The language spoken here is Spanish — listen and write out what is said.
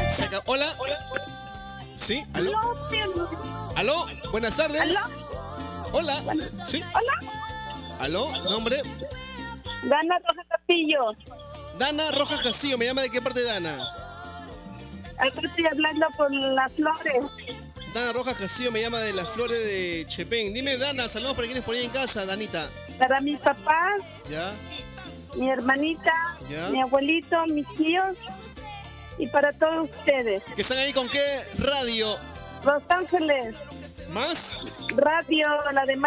Hola. ¿Sí? ¿Aló? ¿Aló? Buenas tardes. ¿Aló? Hola. ¿Sí? Hola. ¿Aló? ¿Nombre? Dana Rojas Castillo. Dana Rojas Castillo. ¿Me llama de qué parte, Dana? Acá estoy hablando por las flores. Dana Rojas Castillo me llama de las flores de Chepén. Dime, Dana, saludos para quienes por ahí en casa, Danita. Para mis papás, ¿Ya? mi hermanita, ¿Ya? mi abuelito, mis tíos y para todos ustedes. ¿Que están ahí con qué radio? Los Ángeles. ¿Más? Radio, la de